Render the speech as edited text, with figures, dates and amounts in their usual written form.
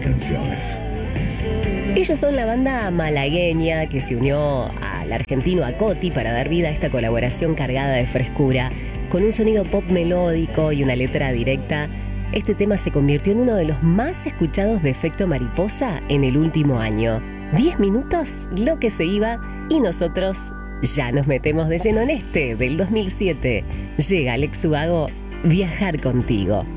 canciones. Ellos son la banda malagueña que se unió al argentino Acoti para dar vida a esta colaboración cargada de frescura. Con un sonido pop melódico y una letra directa, este tema se convirtió en uno de los más escuchados de Efecto Mariposa en el último año. 10 minutos, lo que se iba, y nosotros ya nos metemos de lleno en este del 2007. Llega Alex Ubago, Viajar contigo.